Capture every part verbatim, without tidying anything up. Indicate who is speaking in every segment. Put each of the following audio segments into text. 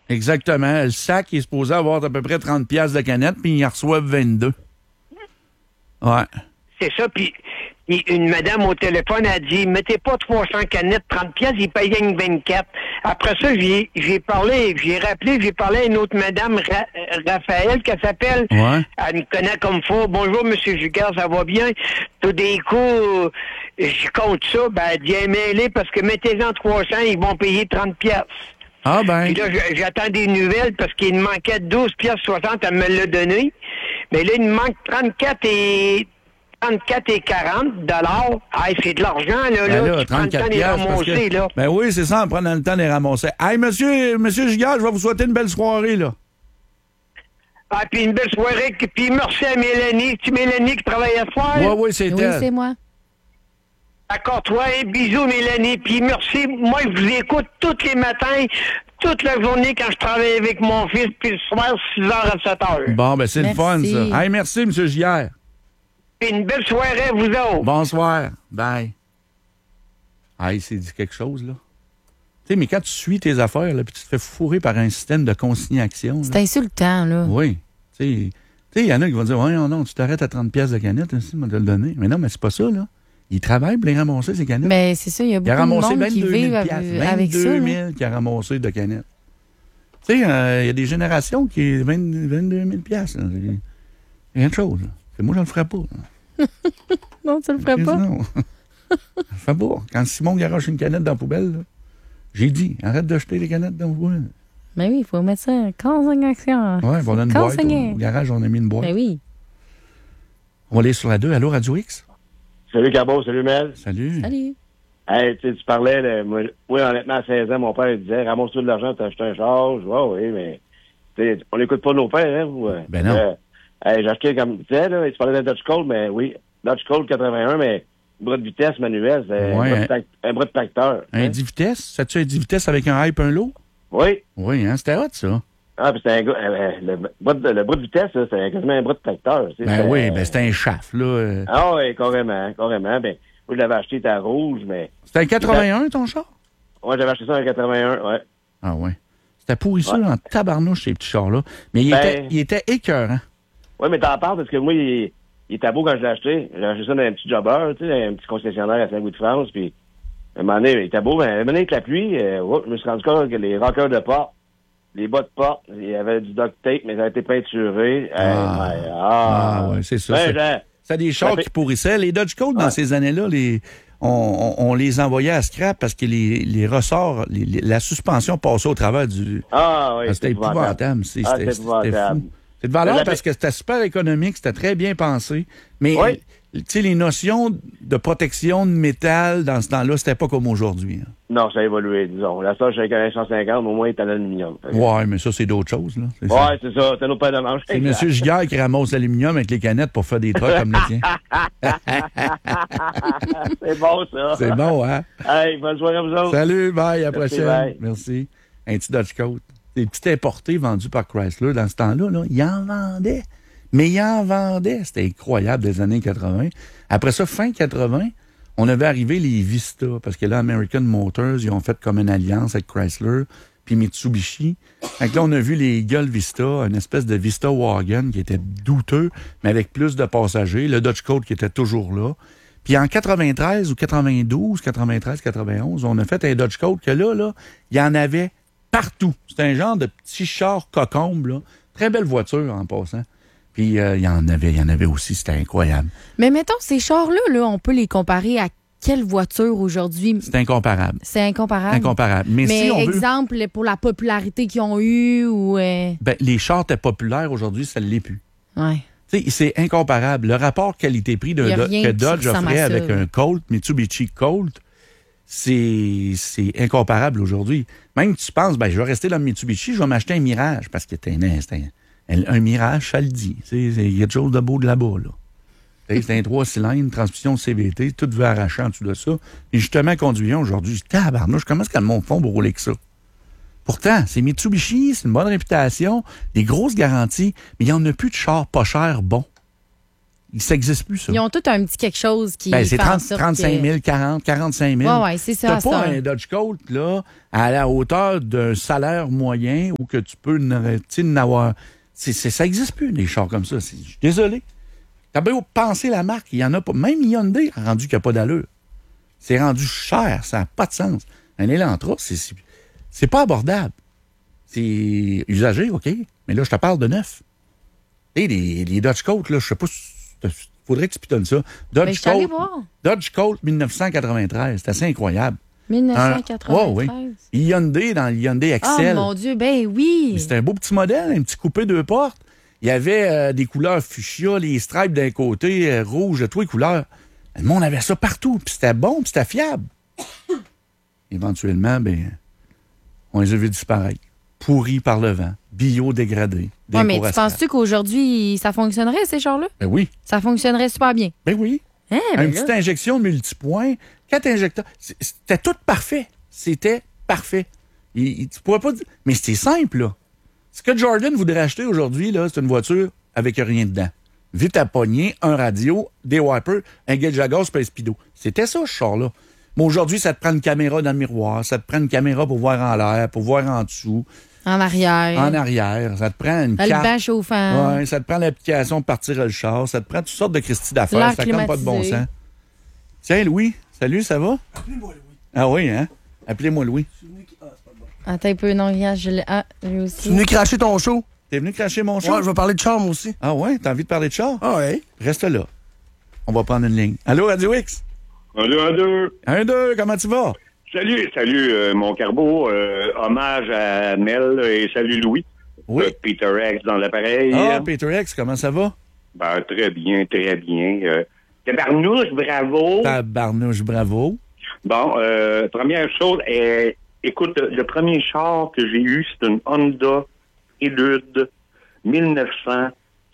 Speaker 1: Exactement. Le sac, il est supposé avoir à peu près trente piastres de canette, puis ils en reçoivent vingt-deux. Ouais.
Speaker 2: C'est ça, puis une madame au téléphone a dit, mettez pas trois cents canettes, trente piastres, ils payaient une vingt-quatre. Après ça, j'ai, j'ai parlé, j'ai rappelé, j'ai parlé à une autre madame, Ra- Raphaël, qui s'appelle.
Speaker 1: Ouais.
Speaker 2: Elle me connaît comme faut. Bonjour, monsieur Jugard, ça va bien? Tout d'un coup, je compte ça, ben, elle dit, mêlée, parce que mettez-en trois cents, ils vont payer trente piastres.
Speaker 1: Ah ben.
Speaker 2: Puis là, j'attends des nouvelles parce qu'il me manquait douze piastres soixante, elle me l'a donné. Mais là, il me manque trente-quatre et trente-quatre et quarante dollars. Ah, c'est de l'argent, là,
Speaker 1: Ben
Speaker 2: là.
Speaker 1: là,
Speaker 2: Tu prends le temps de les
Speaker 1: piastres, parce
Speaker 2: ramasser,
Speaker 1: que-
Speaker 2: là.
Speaker 1: Ben oui, c'est ça, en prenant le temps de les ramasser. Hey, monsieur, monsieur Gigard, je vais vous souhaiter une belle soirée, là.
Speaker 2: Ah, puis une belle soirée. Puis merci à Mélanie. C'est Mélanie qui travaille à soir?
Speaker 1: Oui, oui, c'est
Speaker 3: Oui,
Speaker 1: elle.
Speaker 3: c'est moi.
Speaker 2: D'accord, toi, un bisou, Mélanie. Puis merci. Moi, je vous écoute tous les matins, toute la journée quand je travaille avec mon fils, puis le soir, six heures à sept heures.
Speaker 1: Bon, ben c'est le fun,
Speaker 3: Merci.
Speaker 1: ça. Hey, merci, monsieur Gigard.
Speaker 2: Puis une belle soirée à vous autres.
Speaker 1: Bonsoir. Bye. Hey, c'est dit quelque chose, là. Tu sais, mais quand tu suis tes affaires, là, puis tu te fais fourrer par un système de consignation.
Speaker 3: C'est
Speaker 1: là.
Speaker 3: insultant, là.
Speaker 1: Oui. Tu sais, il y en a qui vont dire, ouais, non, non, tu t'arrêtes à trente piastres de canette, aussi, on va te le donner. Mais non, mais c'est pas ça, là. Ils travaillent pour les ramasser, ces canettes.
Speaker 3: Ben, c'est ça, il y a
Speaker 1: Il a
Speaker 3: beaucoup de
Speaker 1: ramassé
Speaker 3: monde qui
Speaker 1: vingt-deux
Speaker 3: vivent
Speaker 1: mille
Speaker 3: avec,
Speaker 1: piastres.
Speaker 3: avec ça.
Speaker 1: vingt-deux
Speaker 3: là.
Speaker 1: mille qui a ramassé de canettes. Tu sais, euh, il y a des générations qui est vingt, vingt-deux mille piastres. là. C'est rien de chose. là. C'est moi, je le ferais pas. là.
Speaker 3: Non, tu le ferais pas?
Speaker 1: Non. Je le ferais pas. Quand Simon garoche une canette dans la poubelle, là, j'ai dit, arrête de jeter les canettes dans la poubelle.
Speaker 3: Ben oui, il faut mettre ça. Consignation.
Speaker 1: Ouais, on a une boîte.
Speaker 3: Consigné.
Speaker 1: Au, au garage, on a mis une boîte.
Speaker 3: Ben oui.
Speaker 1: On va aller sur la deux. Allô, Radio X?
Speaker 4: Salut Cabo, salut Mel.
Speaker 1: Salut.
Speaker 3: Salut.
Speaker 4: Hey, tu sais, tu parlais, de, moi, oui, honnêtement, à seize ans, mon père il disait, ramasse tout de l'argent, t'as acheté un char. Je dis, oh, oui, mais, tu sais, on n'écoute pas nos pères, hein, vous. euh.
Speaker 1: Ben non.
Speaker 4: Euh, hey, j'ai acheté, comme tu disais, là, tu parlais d'un Dodge Colt, mais oui, Dodge Colt quatre-vingt-un, mais bras de vitesse manuel, c'est
Speaker 1: Ouais,
Speaker 4: un, bras
Speaker 1: hein.
Speaker 4: de tac- un bras de tracteur.
Speaker 1: Un
Speaker 4: hein.
Speaker 1: dix vitesses? Ça-tu un dix vitesses avec un hype, un lot?
Speaker 4: Oui.
Speaker 1: Oui, hein? C'était hot, ça.
Speaker 4: Ah, puis c'est un gars, euh, le, bras de, le bras de vitesse, là, c'est quasiment un bras de tracteur. tu sais,
Speaker 1: Ben
Speaker 4: c'est-
Speaker 1: oui, ben c'était un chaff, là. euh.
Speaker 4: Ah oui, carrément, carrément. Ben, moi, je l'avais acheté, il était rouge, mais,
Speaker 1: C'était un quatre-vingt-un, ton char?
Speaker 4: moi, j'avais acheté ça en quatre-vingt-un, ouais.
Speaker 1: Ah ouais. C'était pourri ça,
Speaker 4: Ouais.
Speaker 1: en tabarnouche, ces petits chars-là. Mais il,
Speaker 4: Ben-
Speaker 1: était, il était écœurant.
Speaker 4: Oui, mais t'en parles parce que moi, il, il était beau quand je l'ai acheté. J'ai acheté ça dans un petit jobber, tu sais, un petit concessionnaire à Saint-Louis-de-France, puis à un moment donné, il était beau, mais à un moment donné, avec la pluie, euh, oh, je me suis rendu compte que les rockers de porte, les bas de porte, il y avait du duct tape, mais ça a été peinturé.
Speaker 1: Ah.
Speaker 4: Euh, ouais,
Speaker 1: Ah,
Speaker 4: ah,
Speaker 1: ouais, c'est ça.
Speaker 4: Ben,
Speaker 1: c'est-
Speaker 4: j'ai-
Speaker 1: C'était des chars
Speaker 4: Ça fait-
Speaker 1: qui pourrissaient. Les Dodge Colt, dans
Speaker 4: Ouais.
Speaker 1: ces années-là, les, on, on, on les envoyait à scrap parce que les, les ressorts, les- les- la suspension passait au travers du...
Speaker 4: Ah, oui,
Speaker 1: Ah, c'était épouvantable. C'est-
Speaker 4: Ah,
Speaker 1: C'était
Speaker 4: c'est
Speaker 1: c'était
Speaker 4: épouvantable.
Speaker 1: fou. C'est de valeur
Speaker 4: Mais la-
Speaker 1: parce que c'était super économique, c'était très bien pensé. Mais
Speaker 4: Oui.
Speaker 1: tu sais, les notions de protection de métal dans ce temps-là, c'était pas comme aujourd'hui. hein.
Speaker 4: Non, ça a évolué, disons. La stage, j'avais un cent cinquante, mais au moins, il est en aluminium. Fait que-
Speaker 1: Ouais, mais ça, c'est d'autres choses. Là. C'est,
Speaker 4: Ouais, c'est ça. C'est nos paires de manches.
Speaker 1: c'est M. Giguère qui ramasse l'aluminium avec les canettes pour faire des trucks comme le tien.
Speaker 4: C'est bon, ça.
Speaker 1: C'est bon, hein?
Speaker 4: Hey, bonne soirée à vous autres.
Speaker 1: Salut, bye, à la
Speaker 4: Merci,
Speaker 1: prochaine.
Speaker 4: bye.
Speaker 1: Merci. Un petit Dodge Colt. Des petits importés vendus par Chrysler dans ce temps-là, là, ils en vendaient. Mais ils en vendaient. C'était incroyable des années quatre-vingt. Après ça, fin quatre-vingt, on avait arrivé les Vista, parce que là, American Motors, ils ont fait comme une alliance avec Chrysler, puis Mitsubishi. Fait que là, on a vu les Eagle Vista, une espèce de Vista Wagon qui était douteux, mais avec plus de passagers. Le Dodge Colt qui était toujours là. Puis en quatre-vingt-treize ou quatre-vingt-douze, quatre-vingt-treize, quatre-vingt-onze, on a fait un Dodge Colt que là, là, il y en avait partout. C'était un genre de petit char cocombe, là. Très belle voiture, en passant. Puis euh, il y en avait, il y en avait aussi, c'était incroyable.
Speaker 3: Mais mettons, ces chars-là, là, on peut les comparer à quelle voiture aujourd'hui?
Speaker 1: C'est incomparable.
Speaker 3: C'est incomparable.
Speaker 1: Incomparable. Mais,
Speaker 3: Mais
Speaker 1: si on veut...
Speaker 3: exemple, pour la popularité qu'ils ont eue ou... euh,
Speaker 1: Ben, les chars étaient populaires aujourd'hui, ça ne l'est plus.
Speaker 3: Ouais.
Speaker 1: Tu sais, c'est incomparable. Le rapport qualité-prix d'un
Speaker 3: Y a
Speaker 1: Do-
Speaker 3: rien
Speaker 1: que
Speaker 3: qui
Speaker 1: Dodge
Speaker 3: ressemble
Speaker 1: offrait
Speaker 3: à ça,
Speaker 1: avec
Speaker 3: là.
Speaker 1: un Colt, Mitsubishi Colt, c'est, c'est incomparable aujourd'hui. Même tu penses, ben, je vais rester dans le Mitsubishi, je vais m'acheter un Mirage, parce que c'était un, c'était un, un Mirage, ça le dit. Tu sais, il y a quelque chose de beau de là-bas, là. Tu sais, c'est un trois cylindres, transmission C V T, tout veut arracher en dessous de ça. Et justement, conduisant aujourd'hui, je dis, tabarnouche, comment est-ce que le monde font pour rouler que ça? Pourtant, c'est Mitsubishi, c'est une bonne réputation, des grosses garanties, mais il n'y en a plus de chars pas chers bons. Ça n'existe plus, ça.
Speaker 3: Ils ont tout un petit quelque chose qui
Speaker 1: Ben, c'est
Speaker 3: fait en
Speaker 1: trente,
Speaker 3: sorte
Speaker 1: trente-cinq mille,
Speaker 3: que...
Speaker 1: quarante, quarante-cinq mille.
Speaker 3: Ouais, ouais, c'est ça.
Speaker 1: T'as
Speaker 3: c'est
Speaker 1: pas
Speaker 3: ça.
Speaker 1: un Dodge Colt, là, à la hauteur d'un salaire moyen ou que tu peux n'avoir. C'est, c'est, ça n'existe plus, des chars comme ça. C'est, je suis désolé. T'as bien pensé la marque, il y en a pas. Même Hyundai a rendu qu'il n'y a pas d'allure. C'est rendu cher, ça n'a pas de sens. Un Elantra, c'est, c'est, c'est pas abordable. C'est usagé, OK, mais là, je te parle de neuf. Tu sais, les, les Dodge Colt, là, je sais pas si... Faudrait que tu pitonnes ça.
Speaker 3: Mais
Speaker 1: Dodge
Speaker 3: je suis allée
Speaker 1: Colt,
Speaker 3: voir.
Speaker 1: Dodge Colt dix-neuf cent quatre-vingt-treize, c'est assez incroyable.
Speaker 3: dix-neuf cent quatre-vingt-treize.
Speaker 1: Ouais, oui. Hyundai dans le Hyundai
Speaker 3: Oh
Speaker 1: Excel.
Speaker 3: mon Dieu, ben oui.
Speaker 1: C'était un beau petit modèle, un petit coupé deux portes. Il y avait euh, des couleurs fuchsia, les stripes d'un côté, euh, rouge, de toutes les couleurs. Le monde avait ça partout, puis c'était bon, puis c'était fiable. Éventuellement, ben, on les a vus disparaître. Pourris par le vent, biodégradés.
Speaker 3: Ouais, mais tu
Speaker 1: décoration.
Speaker 3: penses-tu qu'aujourd'hui, ça fonctionnerait, ces chars-là?
Speaker 1: Ben oui,
Speaker 3: Ça fonctionnerait super bien.
Speaker 1: ben oui.
Speaker 3: Hein, ben
Speaker 1: Une
Speaker 3: là.
Speaker 1: petite injection multipoint, quatre injecteurs. C'est- C'était tout parfait. C'était parfait. Il, il- tu pourrais pas dire. Mais c'était simple, là. Ce que Jordan voudrait acheter aujourd'hui, là, c'est une voiture avec rien dedans. Vite à pogner, un radio, des wipers, un gauge à gaz, puis un speedo. C'était ça, ce char-là. Mais aujourd'hui, ça te prend une caméra dans le miroir, ça te prend une caméra pour voir en l'air, pour voir en dessous,
Speaker 3: En arrière.
Speaker 1: en arrière. Ça te prend une
Speaker 3: Le
Speaker 1: carte.
Speaker 3: banc chauffant.
Speaker 1: Ouais, ça te prend l'application pour partir le char. Ça te prend toutes sortes de Christie d'affaires.
Speaker 3: L'air
Speaker 1: Ça n'a comme pas de bon
Speaker 3: climatisé.
Speaker 1: sens. Tiens, Louis. Salut, ça va?
Speaker 5: Appelez-moi Louis.
Speaker 1: Ah oui, hein? Appelez-moi Louis.
Speaker 3: Attends un peu, non, regarde, je l'ai. Ah, lui
Speaker 5: Tu es
Speaker 3: aussi.
Speaker 5: venu cracher ton show?
Speaker 1: T'es venu cracher mon
Speaker 5: Ouais,
Speaker 1: char?
Speaker 5: je vais parler de charme aussi.
Speaker 1: Ah ouais? T'as envie de parler de char?
Speaker 5: Ah ouais.
Speaker 1: Reste là. On va prendre une ligne. Allô, Radio X?
Speaker 6: Un, deux, un, deux.
Speaker 1: Un, deux, comment tu vas?
Speaker 6: Salut, salut, euh, mon carbo. Euh, hommage à Mel et salut Louis.
Speaker 1: Oui.
Speaker 6: Euh, Peter X dans l'appareil.
Speaker 1: Ah, Peter X, comment ça va?
Speaker 6: Ben, très bien, très bien. Euh, Tabarnouche, bravo.
Speaker 1: Tabarnouche, bravo.
Speaker 6: Bon, euh, première chose, euh, écoute, le premier char que j'ai eu, c'est une Honda Prélude dix-neuf cent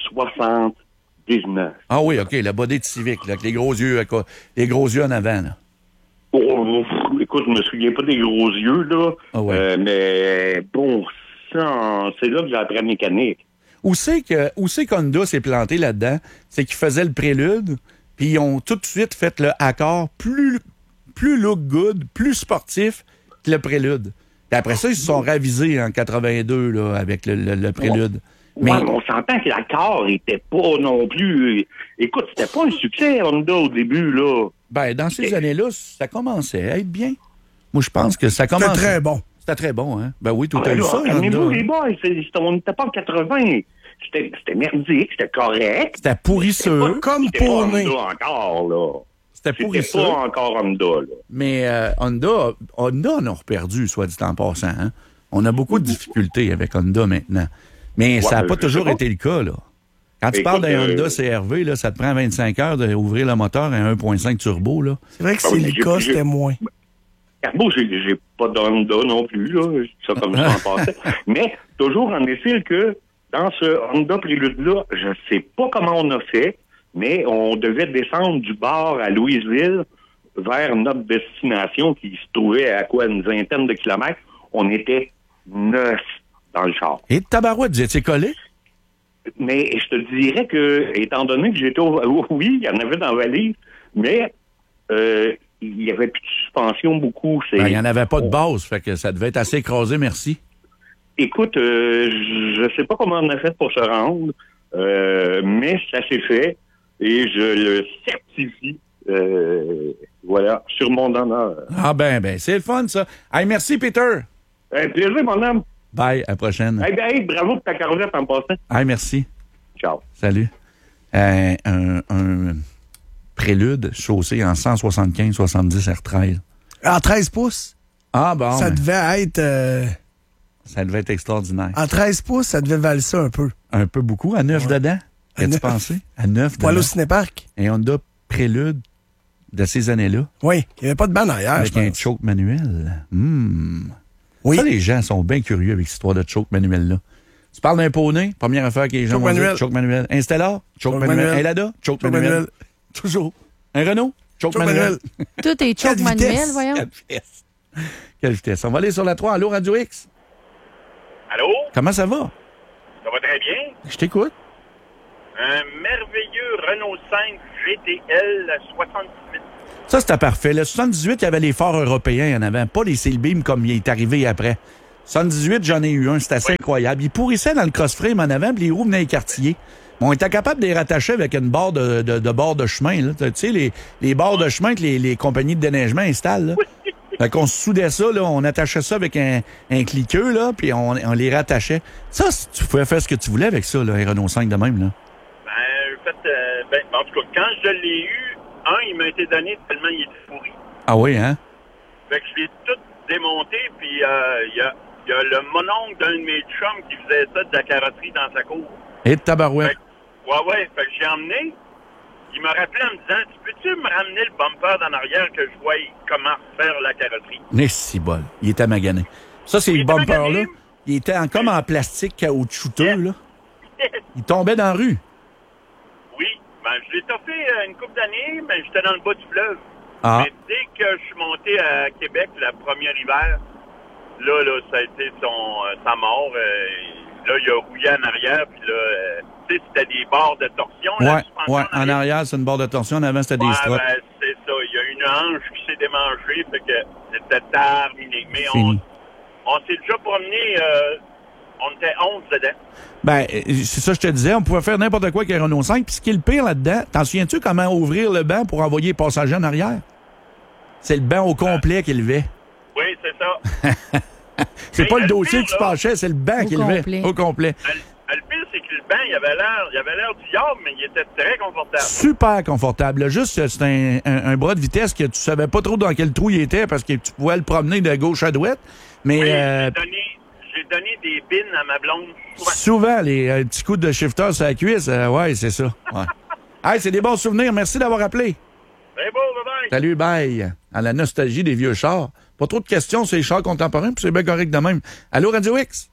Speaker 6: soixante-dix-neuf.
Speaker 1: Ah oui, OK, la body de Civic, là, avec les gros yeux, à quoi- les gros yeux en avant, là.
Speaker 6: Oh, oh, écoute, je me souviens pas des gros yeux, là.
Speaker 1: Ah ouais.
Speaker 6: Euh, mais bon sang, c'est là que j'ai appris la mécanique.
Speaker 1: Où c'est que où c'est qu'Honda s'est planté là-dedans? C'est qu'ils faisaient le prélude, puis ils ont tout de suite fait le accord plus, plus look good, plus sportif que le prélude. Puis après ça, ils se sont ravisés en quatre-vingt-deux là, avec le, le- le prélude. Mais
Speaker 6: Ouais, mais on s'entend que l'accord était pas non plus... Écoute, c'était pas un succès, Honda, au début, là.
Speaker 1: ben, dans ces années-là, ça commençait à être bien. Moi, je pense que ça
Speaker 5: C'était
Speaker 1: commençait.
Speaker 5: très bon.
Speaker 1: C'était très bon, hein? Ben oui, tout
Speaker 6: Ouais,
Speaker 1: a eu
Speaker 6: là,
Speaker 1: ça,
Speaker 6: calmez-vous,
Speaker 1: Honda.
Speaker 6: les boys, c'est- c'est- on n'était pas en quatre-vingts. C'était c'était merdique, c'était correct.
Speaker 1: C'était pourrisseux.
Speaker 5: Comme
Speaker 6: C'était pas
Speaker 5: poney.
Speaker 6: Honda encore, là.
Speaker 1: C'était
Speaker 6: C'était
Speaker 1: pourrisseux.
Speaker 6: pas encore Honda, là.
Speaker 1: Mais euh, Honda, Honda, on a reperdu, soit dit en passant. Hein? On a beaucoup de difficultés avec Honda maintenant. Mais ça n'a
Speaker 6: Ouais,
Speaker 1: pas
Speaker 6: je
Speaker 1: toujours
Speaker 6: sais pas.
Speaker 1: été le cas, là. Quand tu
Speaker 6: Écoute,
Speaker 1: parles d'un
Speaker 6: euh,
Speaker 1: Honda C R V, là, ça te prend vingt-cinq heures d'ouvrir le moteur à un virgule cinq turbo, là.
Speaker 5: C'est vrai que
Speaker 6: Ah
Speaker 5: c'est
Speaker 6: oui,
Speaker 5: le
Speaker 6: j'ai-
Speaker 5: cas,
Speaker 6: j'ai-
Speaker 5: c'était moins.
Speaker 6: Carbo, j'ai j'ai pas d'Honda non plus, là. Je dis ça comme ça en passant. Mais toujours en est-il que dans ce Honda Prélude-là, je sais pas comment on a fait, mais on devait descendre du bar à Louisville vers notre destination qui se trouvait à quoi, une vingtaine de kilomètres. On était neuf dans le char.
Speaker 1: Et tabarouette, vous étiez collé?
Speaker 6: Mais je te dirais que, étant donné que j'étais au... Oui, il y en avait dans la valise, mais euh, il y avait plus de suspension beaucoup. C'est...
Speaker 1: Ben, il n'y en avait pas de base, fait que ça devait être assez écrasé, merci.
Speaker 6: Écoute, euh, je sais pas comment on a fait pour se rendre, euh, mais ça s'est fait et je le certifie, euh, voilà, sur mon honneur.
Speaker 1: Ah ben, ben, c'est le fun, ça. Hey, merci, Peter.
Speaker 6: Un plaisir, mon homme.
Speaker 1: Bye, à la prochaine.
Speaker 6: Hey, ben, hey, bravo pour ta carrière en passant.
Speaker 1: Hey, merci.
Speaker 6: Ciao.
Speaker 1: Salut. Euh, un, un prélude chaussé en cent soixante-quinze soixante-dix R treize.
Speaker 5: En treize pouces,
Speaker 1: Ah bon,
Speaker 5: ça
Speaker 1: ben,
Speaker 5: devait être... euh,
Speaker 1: ça devait être extraordinaire.
Speaker 5: en treize pouces, ça devait valser un peu.
Speaker 1: Un peu beaucoup, à neuf dedans.
Speaker 5: À
Speaker 1: Qu'as-tu
Speaker 5: neuf.
Speaker 1: pensé? À neuf
Speaker 5: Pour aller au
Speaker 1: dedans.
Speaker 5: cinéparc.
Speaker 1: Un Honda Prélude de ces années-là,
Speaker 5: Oui, il n'y avait pas de banc arrière, je
Speaker 1: avec un
Speaker 5: pense.
Speaker 1: choke manuel. Hmm.
Speaker 5: Oui.
Speaker 1: Ça, les gens sont bien curieux avec cette histoire de choke manuel-là. Tu parles d'un poney, première affaire que les gens
Speaker 5: Choke
Speaker 1: vont dire,
Speaker 5: manuel.
Speaker 1: choke manuel. Installeur, choke,
Speaker 5: Choke
Speaker 1: manuel.
Speaker 5: manuel.
Speaker 1: Un Lada, choke,
Speaker 5: Choke
Speaker 1: manuel.
Speaker 5: manuel.
Speaker 1: Toujours. Un Renault, choke,
Speaker 5: Choke
Speaker 1: manuel.
Speaker 5: manuel.
Speaker 3: Tout est choke
Speaker 5: Quelle
Speaker 3: manuel,
Speaker 5: vitesse.
Speaker 3: voyons.
Speaker 1: Quelle vitesse. Quelle vitesse. On va aller sur la trois. Allô, Radio X?
Speaker 6: Allô?
Speaker 1: Comment ça va?
Speaker 6: Ça va très bien?
Speaker 1: Je t'écoute.
Speaker 7: Un merveilleux Renault cinq G T L soixante-dix-huit.
Speaker 1: Ça, c'était parfait. Le soixante-dix-huit, il y avait les phares européens en avant, pas les Sailbeam comme il est arrivé après. soixante-dix-huit, j'en ai eu un, c'était assez oui. incroyable. Il pourrissait dans le cross-frame en avant, puis les roues venaient écartillées. On était capable de les rattacher avec une barre de, de, de bord de chemin. Là. Tu sais, les, les barres de chemin que les, les compagnies de déneigement installent. Là. Oui. Fait qu'on soudait ça, là, on attachait ça avec un, un cliqueux, là, puis on, on les rattachait. Ça, tu pouvais faire ce que tu voulais avec ça, là, un Renault cinq de même. Là.
Speaker 7: Ben, en fait, euh, ben, en tout cas, quand je l'ai eu, un, il m'a été donné tellement il était pourri.
Speaker 1: Ah oui, hein?
Speaker 7: Fait que je l'ai tout démonté, puis il euh, y, a, y a le mononcle d'un de mes chums qui faisait ça de la carrosserie dans sa cour.
Speaker 1: Et de tabarouette.
Speaker 7: Fait, ouais, ouais. Fait que j'ai emmené. Il m'a rappelé en me disant, tu peux-tu me ramener le bumper d'en arrière que je voie comment faire la carrosserie?
Speaker 1: Mais si bol. Il était magané. Ça, c'est le bumper-là. Il était en, comme en plastique caoutchouteux, yes. là. Il tombait dans la rue.
Speaker 7: Oui. Ben, je l'ai toffé une couple d'années, mais j'étais dans le bas du fleuve.
Speaker 1: Ah.
Speaker 7: Mais dès que je suis monté à Québec, le premier hiver, là, là, ça a été son, euh, sa mort. Euh, là, il a rouillé en arrière, puis là, euh, tu sais, c'était des barres de torsion.
Speaker 1: Ouais,
Speaker 7: là,
Speaker 1: ouais. En, en arrière, c'est une barre de torsion. En avant, c'était
Speaker 7: ouais,
Speaker 1: des straps.
Speaker 7: Ben, c'est ça. Il y a une hanche qui s'est démangée, fait que c'était terminé. Mais on, on s'est déjà promené, euh, on était onze dedans.
Speaker 1: Ben, c'est ça que je te disais. On pouvait faire n'importe quoi avec un Renault cinq. Puis ce qui est le pire là-dedans, t'en souviens-tu comment ouvrir le banc pour envoyer les passagers en arrière? C'est le banc au complet qui levait.
Speaker 7: Oui, c'est ça.
Speaker 1: c'est
Speaker 7: mais
Speaker 1: pas le, le
Speaker 7: pire,
Speaker 1: dossier que tu penchais, c'est le banc qui levait au complet.
Speaker 7: Le, le pire, c'est que le banc, il avait l'air, il avait l'air du diable, mais il était très confortable.
Speaker 1: Super confortable. Là, juste, c'est un, un, un bras de vitesse que tu savais pas trop dans quel trou il était parce que tu pouvais le promener de gauche à droite. Mais
Speaker 7: oui,
Speaker 1: euh,
Speaker 7: j'ai, donné, j'ai donné des bines à ma blonde souvent.
Speaker 1: Souvent, les euh, petits coups de shifter sur la cuisse. Euh, ouais, c'est ça. Ouais. Hey, c'est des bons souvenirs. Merci d'avoir appelé.
Speaker 7: C'est beau, bye-bye.
Speaker 1: Salut, bye. À la nostalgie des vieux chars. Pas trop de questions sur les chars contemporains, puis c'est bien correct de même. Allô, Radio X?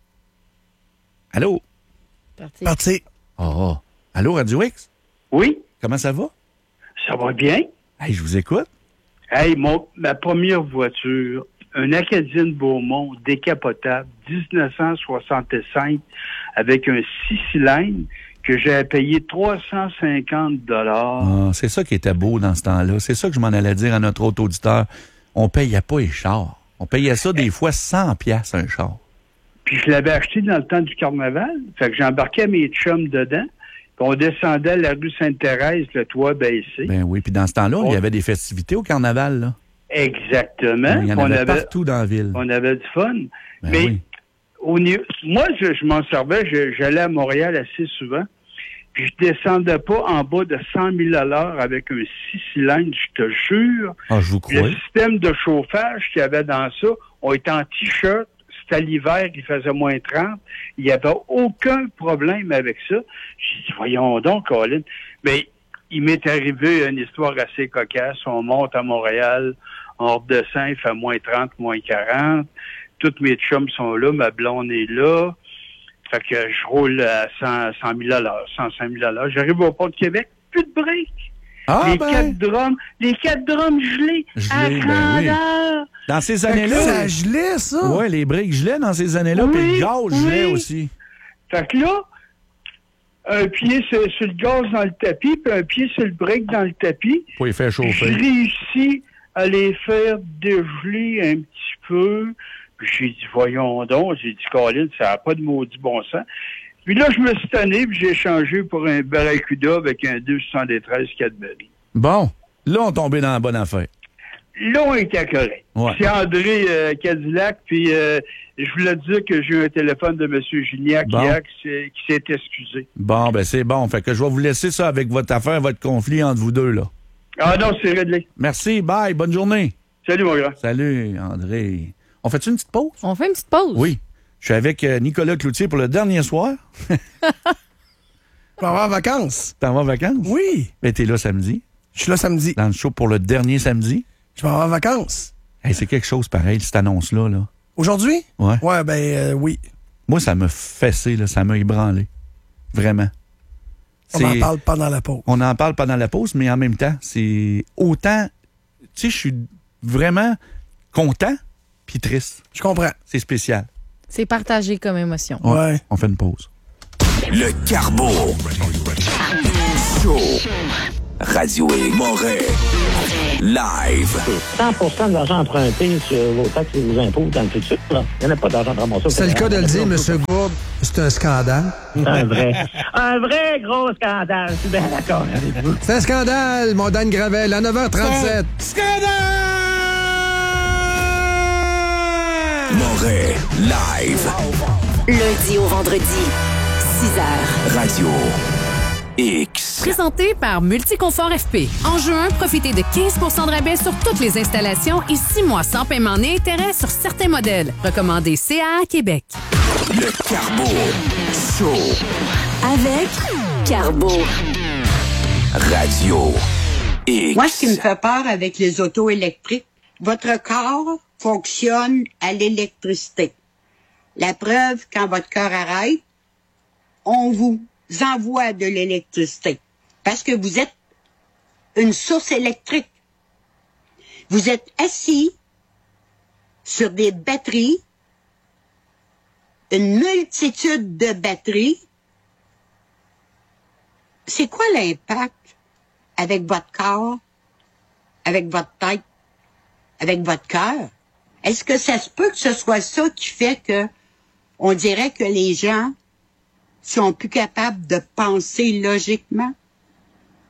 Speaker 1: Allô?
Speaker 3: Parti.
Speaker 5: Parti.
Speaker 1: Oh. Allô, Radio X?
Speaker 8: Oui.
Speaker 1: Comment ça va?
Speaker 8: Ça va bien.
Speaker 1: Hey, je vous écoute.
Speaker 8: Hey, mon, ma première voiture, un Acadienne Beaumont décapotable, dix-neuf cent soixante-cinq, avec un six cylindres, que j'ai payé trois cent cinquante dollars.
Speaker 1: Ah, c'est ça qui était beau dans ce temps-là. C'est ça que je m'en allais dire à notre autre auditeur. On payait pas les chars. On payait ça des fois cent piastres un char.
Speaker 8: Puis je l'avais acheté dans le temps du carnaval. Fait que j'embarquais mes chums dedans. Puis on descendait la rue Sainte-Thérèse, le toit baissé.
Speaker 1: Ben oui, puis dans ce temps-là, on... il y avait des festivités au carnaval, là.
Speaker 8: Exactement.
Speaker 1: Il y en
Speaker 8: on
Speaker 1: avait,
Speaker 8: avait
Speaker 1: partout dans la ville.
Speaker 8: On avait du fun.
Speaker 1: Ben
Speaker 8: Mais
Speaker 1: oui.
Speaker 8: au niveau, moi, je, je m'en servais. Je, j'allais à Montréal assez souvent. Puis je descendais pas en bas de cent mille à l'heure avec un six cylindres, je te jure.
Speaker 1: Ah, je vous crois.
Speaker 8: Le système de chauffage qu'il y avait dans ça, on était en t-shirt, c'était l'hiver, il faisait moins trente. Il n'y avait aucun problème avec ça. J'ai dit, voyons donc, Colin. Mais il m'est arrivé une histoire assez cocasse. On monte à Montréal, on redescend, il fait moins trente, moins quarante. Toutes mes chums sont là, ma blonde est là. Fait que je roule à cent mille à l'heure, cent cinq mille à l'heure. J'arrive au port de Québec, plus de break.
Speaker 1: Ah,
Speaker 8: les
Speaker 1: ben.
Speaker 8: quatre drums, les quatre drums gelés.
Speaker 1: Gelés,
Speaker 8: à
Speaker 1: ben oui.
Speaker 8: heures.
Speaker 1: Dans ces années-là.
Speaker 5: Ça gelait, ça?
Speaker 1: Oui, les briques gelaient dans ces années-là,
Speaker 8: Oui,
Speaker 1: puis le gaz
Speaker 8: oui.
Speaker 1: gelait aussi.
Speaker 8: Fait que là, un pied sur, sur le gaz dans le tapis, puis un pied sur le break dans le tapis.
Speaker 1: Pour les faire
Speaker 8: Je
Speaker 1: chauffer.
Speaker 8: réussis à les faire dégeler un petit peu. Puis j'ai dit, voyons donc. J'ai dit, Colin, ça n'a pas de maudit bon sens. Puis là, je me suis tanné, puis j'ai changé pour un Barracuda avec un deux cent soixante-treize Cadbury.
Speaker 1: Bon, là, on tombait dans la bonne affaire.
Speaker 8: Là, on était correct.
Speaker 1: Ouais.
Speaker 8: C'est André euh, Cadillac, puis euh, je voulais dire que j'ai eu un téléphone de M. Gignac
Speaker 1: Bon.
Speaker 8: hier qui s'est, qui s'est excusé.
Speaker 1: Bon, ben c'est bon. Fait que je vais vous laisser ça avec votre affaire, votre conflit entre vous deux, là.
Speaker 8: Ah non, c'est réglé.
Speaker 1: Merci, bye, bonne journée.
Speaker 8: Salut, mon grand.
Speaker 1: Salut, André. On fait-tu une petite pause?
Speaker 3: On fait une petite pause?
Speaker 1: Oui. Je suis avec euh, Nicolas Cloutier pour le dernier soir.
Speaker 5: Tu vas avoir en vacances?
Speaker 1: T'en vas en vacances?
Speaker 5: Oui.
Speaker 1: Ben, t'es là samedi.
Speaker 5: Je suis là samedi.
Speaker 1: Dans le show pour le dernier samedi.
Speaker 5: Je vais avoir en vacances.
Speaker 1: Hey, c'est quelque chose pareil, cette annonce-là, là.
Speaker 5: Aujourd'hui?
Speaker 1: Ouais.
Speaker 5: Ouais, ben euh, oui.
Speaker 1: Moi, ça m'a fessé, là. Ça m'a ébranlé. Vraiment.
Speaker 5: On
Speaker 1: C'est-
Speaker 5: en parle pendant la pause.
Speaker 1: On en parle pendant la pause, mais en même temps, c'est autant... Tu sais, je suis vraiment content puis triste.
Speaker 5: Je comprends.
Speaker 1: C'est spécial.
Speaker 3: C'est partagé comme émotion.
Speaker 1: Ouais.
Speaker 5: Ouais.
Speaker 1: On fait une pause.
Speaker 9: Le Carbo. Show. Radio X. Moret. Live.
Speaker 10: cent pour cent de l'argent emprunté sur vos taxes et vos impôts dans le futur, là. Il n'y en a pas d'argent de ramasser.
Speaker 5: C'est le cas de le dire, M. Gourde. C'est un scandale.
Speaker 10: Un vrai. Un vrai gros scandale. Je suis bien d'accord avec vous.
Speaker 5: C'est un scandale, mon Dan Gravel, à neuf heures trente-sept.
Speaker 9: Scandale! Moret. Live.
Speaker 11: Lundi au vendredi, six heures.
Speaker 9: Radio X.
Speaker 12: Présenté par Multiconfort F P. En juin, profitez de quinze pour cent de rabais sur toutes les installations et six mois sans paiement ni intérêt sur certains modèles. Recommandé C A A Québec.
Speaker 9: Le Carbo Show.
Speaker 11: Avec Carbo.
Speaker 9: Radio X.
Speaker 13: Moi, ce qui me fait peur avec les autos électriques, votre corps fonctionne à l'électricité. La preuve, quand votre cœur arrête, on vous envoie de l'électricité. Parce que vous êtes une source électrique. Vous êtes assis sur des batteries, une multitude de batteries. C'est quoi l'impact avec votre corps, avec votre tête, avec votre cœur? Est-ce que ça se peut que ce soit ça qui fait que on dirait que les gens sont plus capables de penser logiquement?